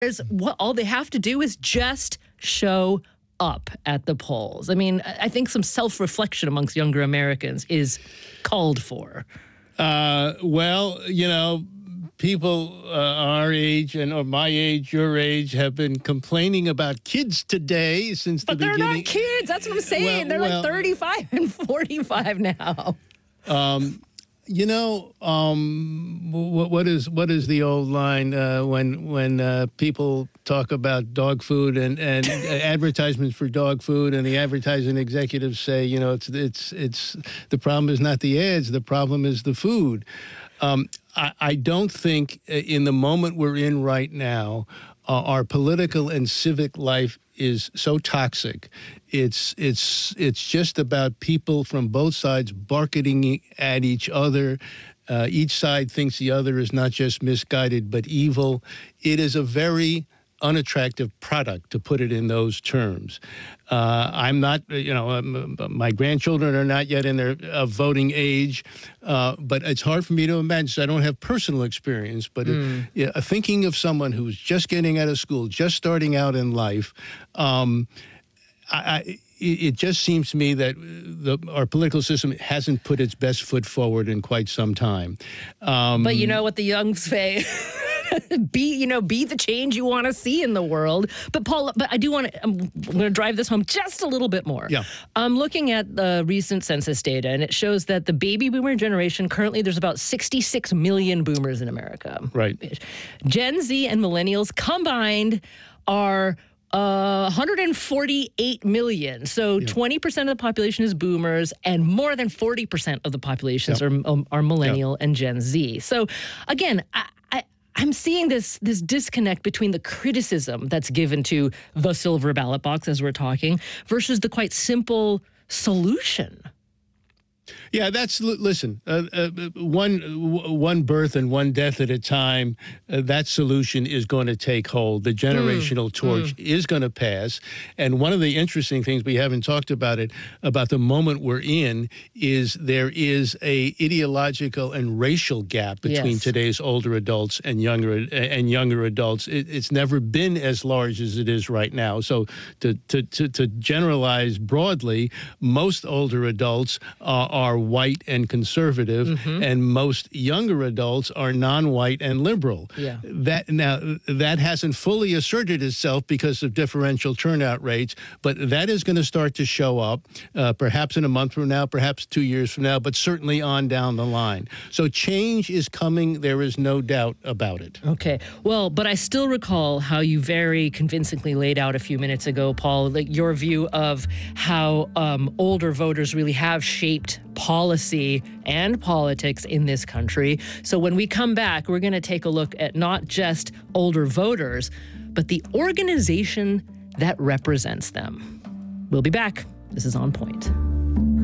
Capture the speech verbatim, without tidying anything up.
what all they have to do is just show up at the polls. I mean, I think some self-reflection amongst younger Americans is called for. Uh, well, you know, people uh, our age and or my age, your age, have been complaining about kids today since but the beginning. But they're not kids. That's what I'm saying. Well, they're well, like thirty-five and forty-five now. Um, you know, um, what, what is what is the old line uh, when when uh, people talk about dog food and and advertisements for dog food, and the advertising executives say, you know, it's it's it's the problem is not the ads, the problem is the food. Um, I, I don't think in the moment we're in right now, uh, our political and civic life is so toxic. It's it's it's just about people from both sides barking at each other. Uh, each side thinks the other is not just misguided but evil. It is a very unattractive product, to put it in those terms. Uh, I'm not, you know, um, my grandchildren are not yet in their uh, voting age, uh, but it's hard for me to imagine. So I don't have personal experience, but mm. it, yeah, thinking of someone who's just getting out of school, just starting out in life, um, I, I it just seems to me that the, our political system hasn't put its best foot forward in quite some time. Um, but you know what the young say? be, you know, be the change you want to see in the world. But Paul, but I do want to, I'm, I'm going to drive this home just a little bit more. Yeah. I'm looking at the recent census data, and it shows that the baby boomer generation, currently there's about sixty-six million boomers in America. Right. Gen Z and millennials combined are Uh, one hundred forty-eight million. So yeah. twenty percent of the population is boomers, and more than forty percent of the populations yep. are um, are millennial yep. and Gen Z. So again, I, I, I'm seeing this this disconnect between the criticism that's given to the silver ballot box, as we're talking, versus the quite simple solution. Yeah, that's, listen, uh, uh, one one birth and one death at a time, uh, that solution is going to take hold. The generational mm, torch mm. is going to pass. And one of the interesting things, we haven't talked about it, about the moment we're in, is there is a ideological and racial gap between yes. today's older adults and younger and younger adults. It, it's never been as large as it is right now. So to, to, to, to generalize broadly, most older adults are, are white and conservative, mm-hmm. and most younger adults are non-white and liberal. Yeah. That now that hasn't fully asserted itself because of differential turnout rates, but that is going to start to show up, uh, perhaps in a month from now, perhaps two years from now, but certainly on down the line. So change is coming. There is no doubt about it. Okay. Well, but I still recall how you very convincingly laid out a few minutes ago, Paul, like your view of how um, older voters really have shaped policy and politics in this country. So when we come back, we're going to take a look at not just older voters, but the organization that represents them. We'll be back. This is On Point.